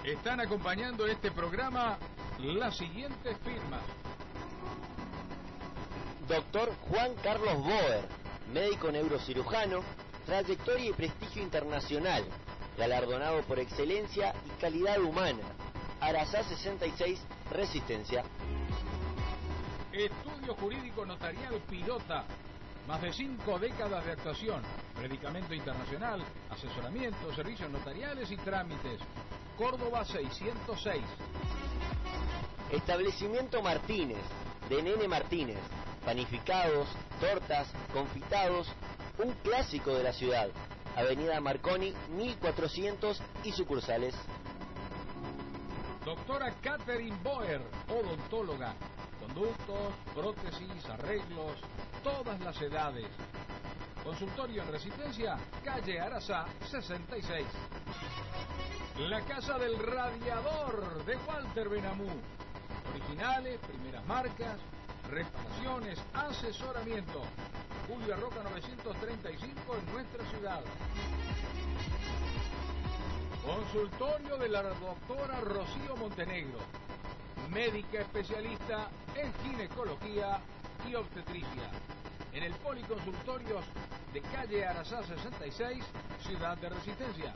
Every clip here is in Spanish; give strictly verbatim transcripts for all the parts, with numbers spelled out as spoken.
Están acompañando este programa las siguientes firmas. Doctor Juan Carlos Boer, médico neurocirujano, trayectoria y prestigio internacional, galardonado por excelencia y calidad humana. Arasá sesenta y seis, Resistencia. Estudio Jurídico Notarial Pilota, más de cinco décadas de actuación, predicamento internacional, asesoramiento, servicios notariales y trámites. Córdoba seiscientos seis. Establecimiento Martínez, de Nene Martínez, panificados, tortas, confitados, un clásico de la ciudad. Avenida Marconi mil cuatrocientos y sucursales. Doctora Catherine Boer, odontóloga, conductos, prótesis, arreglos, todas las edades. Consultorio en Resistencia, calle Arasá sesenta y seis. La Casa del Radiador de Walter Benamú. Originales, primeras marcas, reparaciones, asesoramiento. Julio Roca novecientos treinta y cinco en nuestra ciudad. Consultorio de la doctora Rocío Montenegro, médica especialista en ginecología y obstetricia, en el Policonsultorios de calle Arasá sesenta y seis, Ciudad de Resistencia.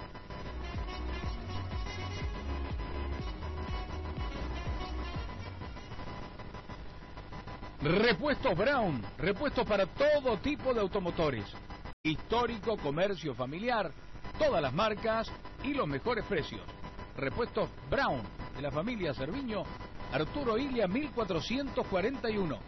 Repuestos Brown, repuestos para todo tipo de automotores. Histórico, comercio familiar, todas las marcas y los mejores precios. Repuestos Brown, de la familia Cerviño, Arturo Ilia mil cuatrocientos cuarenta y uno.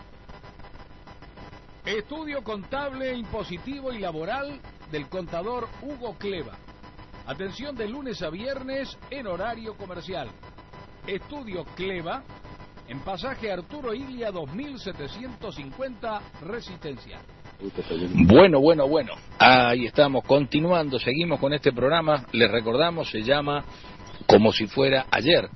Estudio contable, impositivo y laboral del contador Hugo Cleva. Atención de lunes a viernes en horario comercial. Estudio Cleva, en pasaje Arturo Ilia dos mil setecientos cincuenta, Resistencia. Bueno, bueno, bueno. Ahí estamos, continuando, seguimos con este programa. Les recordamos, se llama Como si fuera ayer.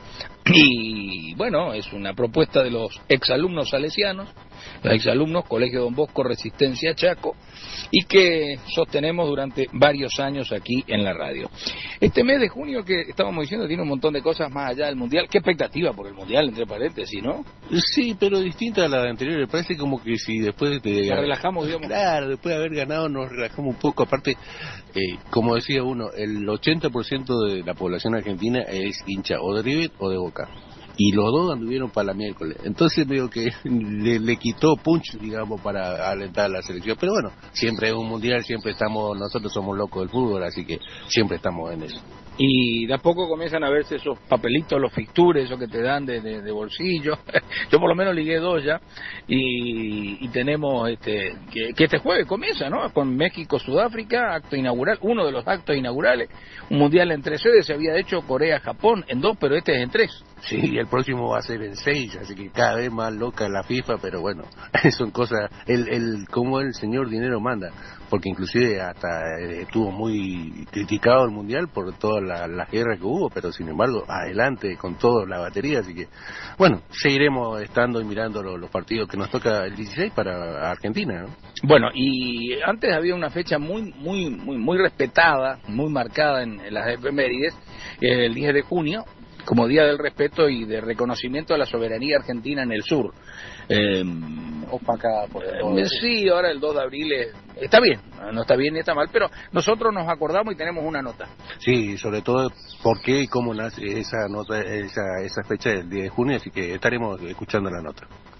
Y bueno, es una propuesta de los exalumnos salesianos, los exalumnos Colegio Don Bosco Resistencia Chaco, y que sostenemos durante varios años aquí en la radio. Este mes de junio que estábamos diciendo tiene un montón de cosas más allá del Mundial. ¿Qué expectativa por el Mundial, entre paréntesis, no? Sí, pero distinta a la anterior. Me parece como que si después de... Nos relajamos, digamos. Claro, después de haber ganado nos relajamos un poco. Aparte, eh, como decía uno, el ochenta por ciento de la población argentina es hincha o de River o de Boca. Y los dos anduvieron para la miércoles. Entonces veo que le, le quitó punch, digamos, para alentar a la selección. Pero bueno, siempre es un mundial, siempre estamos, nosotros somos locos del fútbol, así que siempre estamos en eso. Y de a poco comienzan a verse esos papelitos, los fixtures, esos que te dan de, de, de bolsillo. Yo por lo menos ligué dos ya. Y, y tenemos este que, que este jueves comienza, ¿no? Con México-Sudáfrica, acto inaugural, uno de los actos inaugurales. Un mundial en tres sedes, se había hecho Corea-Japón en dos, pero este es en tres. Sí, y el próximo va a ser en seis, así que cada vez más loca la FIFA, pero bueno, son cosas, el, el como el señor dinero manda, porque inclusive hasta estuvo muy criticado el mundial por todas las la guerras que hubo, pero sin embargo, adelante con toda la batería, así que, bueno, seguiremos estando y mirando los, los partidos que nos toca el dieciséis para Argentina, ¿no? Bueno, y antes había una fecha muy, muy, muy, muy respetada, muy marcada en, en las efemérides, el diez de junio, como Día del Respeto y de Reconocimiento a la Soberanía Argentina en el Sur. Eh, Opacada por el dos de abril. Sí, ahora el dos de abril es, está bien, no está bien ni está mal, pero nosotros nos acordamos y tenemos una nota. Sí, sobre todo por qué y cómo nace esa nota, esa, esa fecha del diez de junio, así que estaremos escuchando la nota.